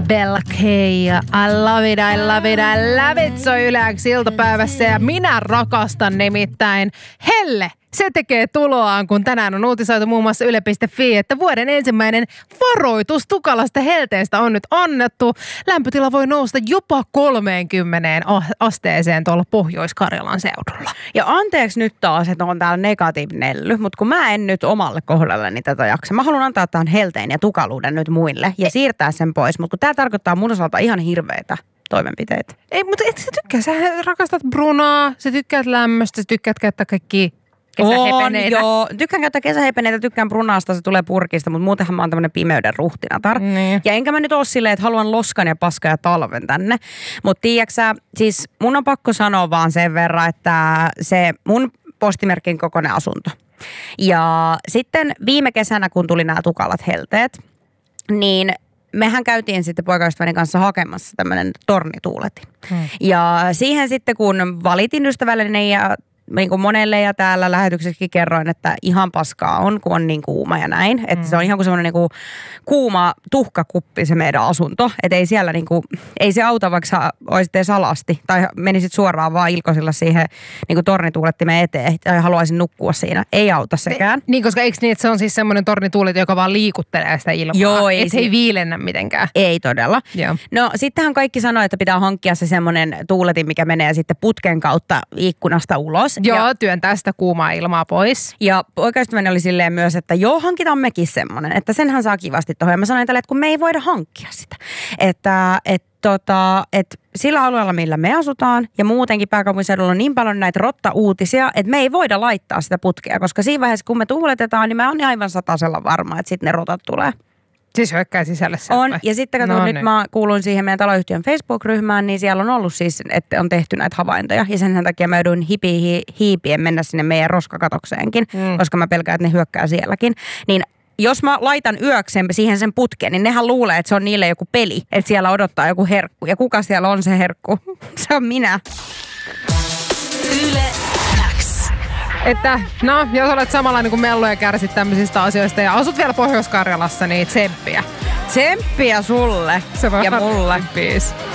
Bella K ja I love it, I love it, I love it. Se on Yle X iltapäivässä ja minä rakastan nimittäin Helle. Se tekee tuloaan, kun tänään on uutisoitu muun muassa yle.fi, että vuoden ensimmäinen varoitus tukalasta helteestä on nyt annettu. Lämpötila voi nousta jopa 30 asteeseen tuolla Pohjois-Karjalan seudulla. Ja anteeksi nyt taas, että on täällä negatiivinen, mutta kun mä en nyt omalle kohdalleni tätä jaksa. Mä haluan antaa tämän helteen ja tukaluuden nyt muille ja siirtää sen pois, mutta kun tää tarkoittaa mun osalta ihan hirveitä toimenpiteitä. Ei, mutta et sä tykkää. Sä rakastat brunaa, sä tykkäät lämmöstä, sä tykkäät käyttää kaikki kesähepeneitä. Joo. Tykkään käyttää kesähepeneitä, tykkään brunaasta, se tulee purkista, mutta muutenhan mä oon tämmönen pimeyden ruhtinatar. Niin. Ja enkä mä nyt oo silleen, että haluan loskan ja paskan ja talven tänne. Mutta tiiäksä, siis mun on pakko sanoa vaan sen verran, että se mun postimerkin kokoinen asunto. Ja sitten viime kesänä, kun tuli nämä tukalat helteet, niin mehän käytiin sitten poikaystäväni kanssa hakemassa tämmöinen tornituuleti. Ja siihen sitten kun valitin ystävälleni ja niin kuin monelle ja täällä lähetyksessäkin kerroin, että ihan paskaa on, kun on niin kuuma ja näin. Että se on ihan kuin semmoinen niin kuin kuuma tuhkakuppi se meidän asunto. Että ei siellä niin kuin, ei se auta, vaikka sä oisit edes alasti tai menisit suoraan vaan ilkosilla siihen niin kuin tornituulettimen eteen tai haluaisin nukkua siinä. Ei auta sekään. Niin, koska eikö niin, että se on siis semmoinen tornituuletin, joka vaan liikuttelee sitä ilmaa? Joo, ei. Että se ei viilennä mitenkään. Ei todella. Joo. No sittenhän kaikki sanoo, että pitää hankkia se semmoinen tuuletin, mikä menee sitten putken kautta ikkunasta ulos. Joo, työntää sitä kuumaa ilmaa pois. Ja poikaystäväni oli silleen myös, että joo, hankitaan mekin semmoinen, että senhän saa kivasti tuohon. Ja mä sanoin tälle, että kun me ei voida hankkia sitä. Että sillä alueella, millä me asutaan ja muutenkin pääkaupunkiseudulla on niin paljon näitä rotta-uutisia, että me ei voida laittaa sitä putkea, koska siinä vaiheessa, kun me tuuletetaan, niin mä oon aivan satasella varma, että sitten ne rotat tulee. Siis hyökkää sisälle sen. On, ja sitten kato, nyt mä kuulun siihen meidän taloyhtiön Facebook-ryhmään, niin siellä on ollut siis, että on tehty näitä havaintoja. Ja sen takia mä joudun hiipien mennä sinne meidän roskakatokseenkin, koska mä pelkään, että ne hyökkää sielläkin. Niin jos mä laitan yöksi siihen sen putkeen, niin nehän luulee, että se on niille joku peli, että siellä odottaa joku herkku. Ja kuka siellä on se herkku? Se on minä. Yle X. Että no, jos olet samanlainen kuin Mellu ja kärsit tämmöisistä asioista ja asut vielä Pohjois-Karjalassa, niin tsemppiä. Tsemppiä sulle Se ja mulle. Peace.